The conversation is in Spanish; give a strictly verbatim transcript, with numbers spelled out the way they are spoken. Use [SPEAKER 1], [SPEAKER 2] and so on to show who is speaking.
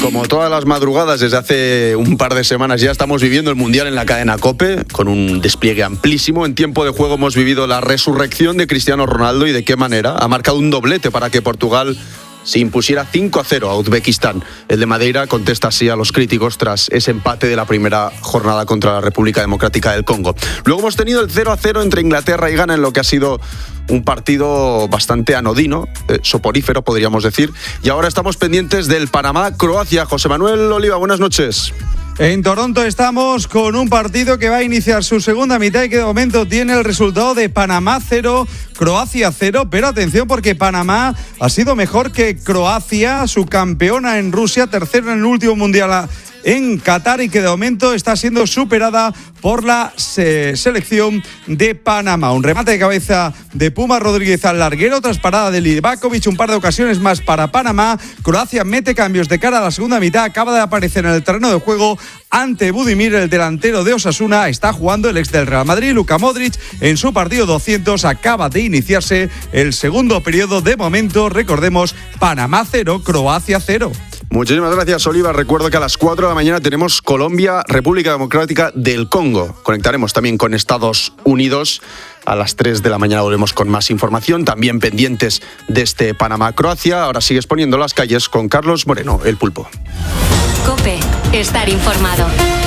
[SPEAKER 1] como todas las madrugadas desde hace un par de semanas ya estamos viviendo el Mundial en la cadena COPE, con un despliegue amplísimo. En tiempo de juego hemos vivido la resurrección de Cristiano Ronaldo y de qué manera. Ha marcado un doblete para que Portugal se impusiera cinco a cero a Uzbekistán. El de Madeira contesta así a los críticos tras ese empate de la primera jornada contra la República Democrática del Congo. Luego hemos tenido el cero a cero entre Inglaterra y Ghana en lo que ha sido un partido bastante anodino, eh, soporífero podríamos decir. Y ahora estamos pendientes del Panamá-Croacia. José Manuel Oliva, buenas noches.
[SPEAKER 2] En Toronto estamos con un partido que va a iniciar su segunda mitad y que de momento tiene el resultado de Panamá cero, Croacia cero, pero atención porque Panamá ha sido mejor que Croacia, su campeona en Rusia, tercero en el último mundial en Qatar y que de momento está siendo superada por la se- selección de Panamá. Un remate de cabeza de Puma Rodríguez al larguero, tras parada de Livakovic, un par de ocasiones más para Panamá. Croacia mete cambios de cara a la segunda mitad, acaba de aparecer en el terreno de juego ante Budimir, el delantero de Osasuna. Está jugando el ex del Real Madrid, Luka Modric, en su partido doscientos. Acaba de iniciarse el segundo periodo. De momento, recordemos, Panamá cero, Croacia cero.
[SPEAKER 1] Muchísimas gracias, Oliva. Recuerdo que a las cuatro de la mañana tenemos Colombia, República Democrática del Congo. Conectaremos también con Estados Unidos. A las tres de la mañana volvemos con más información, también pendientes de este Panamá-Croacia. Ahora sigues poniendo las calles con Carlos Moreno, el Pulpo.
[SPEAKER 3] COPE, estar informado.